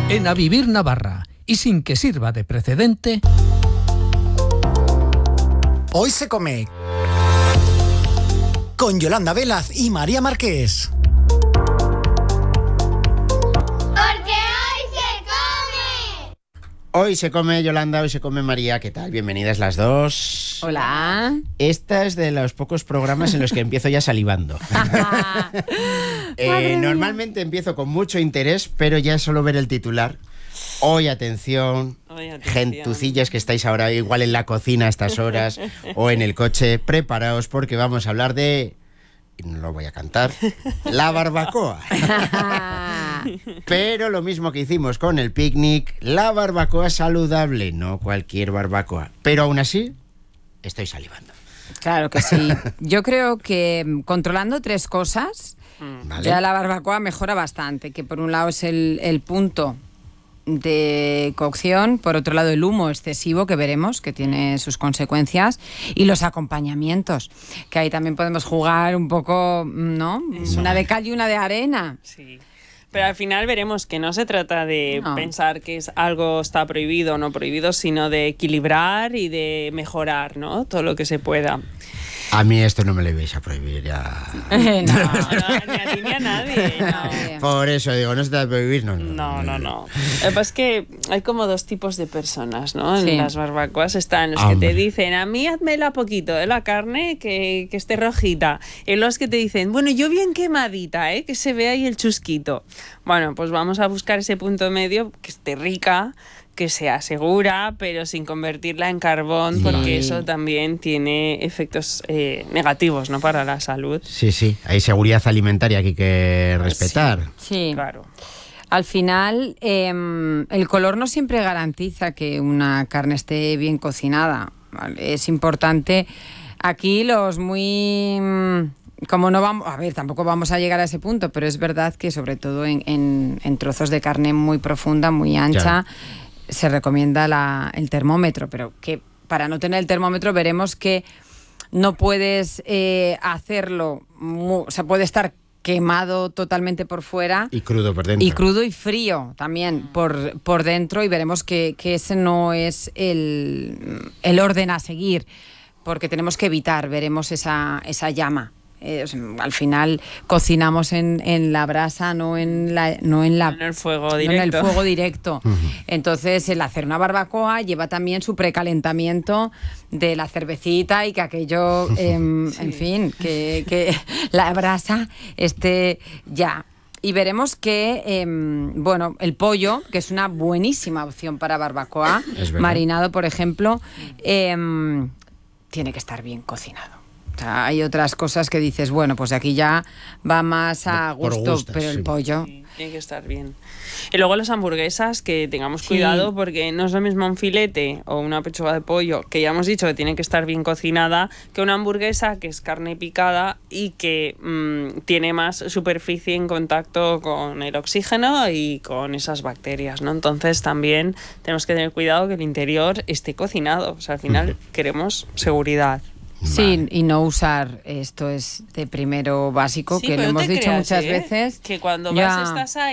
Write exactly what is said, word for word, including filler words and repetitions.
En A Vivir Navarra, y sin que sirva de precedente... Hoy se come con Yolanda Velaz y María Marqués. Hoy se come Yolanda, hoy se come María. ¿Qué tal? Bienvenidas las dos. Hola. Esta es de los pocos programas en los que empiezo ya salivando. eh, normalmente empiezo con mucho interés, pero ya es solo ver el titular. Hoy atención, Hoy, atención. gentucillas que estáis ahora igual en la cocina a estas horas o en el coche, preparaos porque vamos a hablar de... y no lo voy a cantar, la barbacoa. Pero lo mismo que hicimos con el picnic, la barbacoa saludable, no cualquier barbacoa. Pero aún así, estoy salivando. Claro que sí. Yo creo que controlando tres cosas, ¿Vale? ya la barbacoa mejora bastante. Que por un lado es el, el punto de cocción, por otro lado el humo excesivo que veremos que tiene sus consecuencias y los acompañamientos, que ahí también podemos jugar un poco, ¿no? Eso. Una de cal y una de arena. Sí. Pero al final veremos que no se trata de No. pensar que es algo está prohibido o no prohibido, sino de equilibrar y de mejorar, ¿no? Todo lo que se pueda. A mí esto no me lo ibais a prohibir ya. no. No, no, ni a ti ni a nadie. No. Por eso digo, no se trata de prohibir, no. No, no, no. Lo que pasa es que hay como dos tipos de personas, ¿no? En Sí. las barbacoas están los Hombre. que te dicen, a mí házmela poquito de la carne que, que esté rojita. Y los que te dicen, bueno, yo bien quemadita, ¿eh? Que se vea ahí el chusquito. Bueno, pues vamos a buscar ese punto medio que esté rica, que sea segura, pero sin convertirla en carbón, porque Sí. eso también tiene efectos eh, negativos, ¿no? Para la salud. Sí, sí, hay seguridad alimentaria que hay que respetar. Sí. Claro. Al final, eh, el color no siempre garantiza que una carne esté bien cocinada. ¿Vale? Es importante. Aquí los muy... Como no vamos... A ver, tampoco vamos a llegar a ese punto, pero es verdad que sobre todo en, en, en trozos de carne muy profunda, muy ancha, se recomienda la, el termómetro, pero que para no tener el termómetro veremos que no puedes eh, hacerlo... Mu- o sea, puede estar quemado totalmente por fuera Y crudo por dentro. y crudo y frío también por, por dentro, y veremos que, que ese no es el, el orden a seguir, porque tenemos que evitar, veremos esa, esa llama. Eh, o sea, al final cocinamos en, en la brasa, no en la, no en la En el fuego no directo. en el fuego directo. Entonces, el hacer una barbacoa lleva también su precalentamiento de la cervecita y que aquello, em, en fin, que, que la brasa esté ya. Y veremos que, em, bueno, el pollo, que es una buenísima opción para barbacoa, Es verdad. marinado, por ejemplo, em, tiene que estar bien cocinado. O sea, hay otras cosas que dices, bueno, pues aquí ya va más a Por gusto, gustos, pero el sí. pollo... Sí, tiene que estar bien. Y luego las hamburguesas, que tengamos Sí. cuidado porque no es lo mismo un filete o una pechuga de pollo, que ya hemos dicho que tiene que estar bien cocinada, que una hamburguesa que es carne picada y que mmm, tiene más superficie en contacto con el oxígeno y con esas bacterias, ¿no? Entonces también tenemos que tener cuidado que el interior esté cocinado. O sea, al final queremos seguridad. Sí, Vale. y no usar, esto es de primero básico, Sí, que lo pero no hemos te dicho creas, muchas ¿eh? veces. Que cuando Ya. vas estás ahí